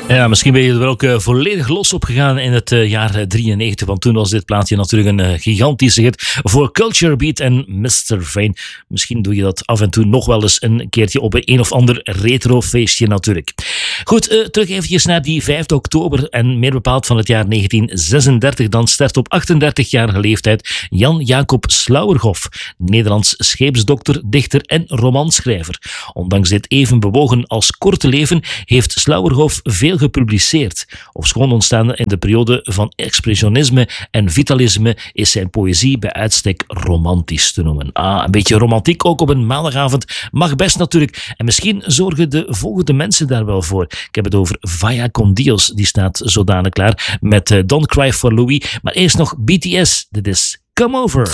Ja, misschien ben je er wel ook volledig los op gegaan in het jaar 93, want toen was dit plaatje natuurlijk een gigantische hit voor Culture Beat en Mr. Vane. Misschien doe je dat af en toe nog wel eens een keertje op een of ander retrofeestje natuurlijk. Goed, terug eventjes naar die 5 oktober en meer bepaald van het jaar 1936. Dan start op 38-jarige leeftijd Jan Jacob Slauerhoff, Nederlands scheepsdokter, dichter en romanschrijver. Ondanks dit even bewogen als korte leven heeft Slauerhoff veel gepubliceerd. Ofschoon ontstaan in de periode van expressionisme en vitalisme is zijn poëzie bij uitstek romantisch te noemen. Een beetje romantiek ook op een maandagavond mag best natuurlijk. En misschien zorgen de volgende mensen daar wel voor. Ik heb het over Vaya con Dios, die staat zodanig klaar met Don't Cry for Louis. Maar eerst nog BTS, dit is Come Over.